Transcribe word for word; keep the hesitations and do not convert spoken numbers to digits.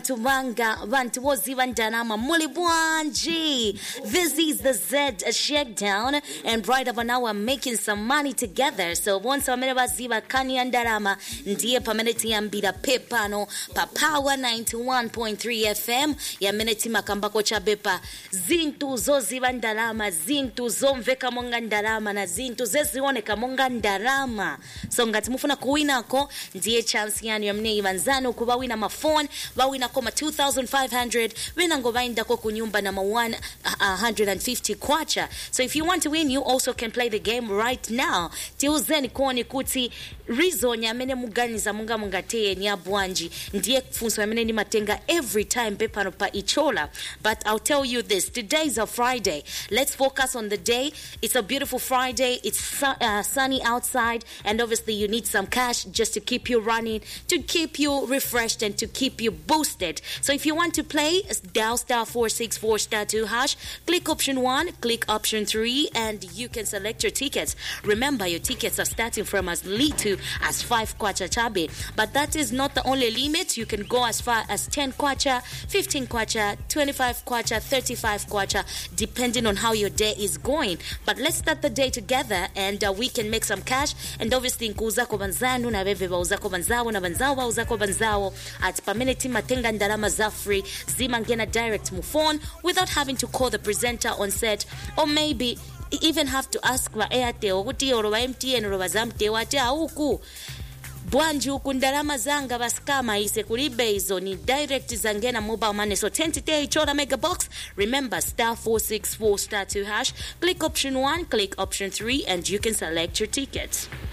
Tumanga bantu woziva ndanama muli bwanji. This is the Z Shakedown, and right about now we're making some money together. So once wamene baziva kani ya ndarama ndiye pamene tiyambira pepano pa Power ninety-one point three F M yamene timakambako chabepa zintu zoziva ndarama, zintu zomveka monga ndarama na zintu zezioneka monga ndarama. So ngati mufuna kuwinako ndiye chance yanu yamene ivanzano kuba wina mafone bawina koma two thousand five hundred wina ngobainda ko kunyumba na one hundred fifty kwacha. So if you want to win, you also can play the game right now. Tiuzeni koni kuti reason yamene muganiza munga mungateye ni abwanji ndiye kufunso yamene ni matenga every time pepano pa ichola. But I'll tell you this, today is a Friday. Let's focus on the day. It's a beautiful Friday. It's su- uh, sunny outside, and obviously you need some cash just to keep you running, to keep you refreshed, and to keep you boosted. So if you want to play, dial star four six four star two hash, click option one, click option three, and you can select your tickets. Remember, your tickets are starting from as little as five kwacha chabe, but that is not the only limit. You can go as far as ten kwacha, fifteen kwacha, twenty-five kwacha, thirty-five kwacha, depending on how your day is going. But let's start the day together, and uh, we can make some cash. And obviously nkuuzako banzanu na bebe bauzako banzawo na banzawo bauzako banzawo at pamene matenga ndalama za free zimangena direct mu phone without having to call the presenter on set, or maybe even have to ask wa Airtel kuti oro wa M T N oro wa Zamte wate auku bwanji uku ndalama zanga baskama ise kulibe izo ni direct zangena mobile money. So tentite ichola mega box, remember star four six four star two hash, click option one, click option three, and you can select your tickets.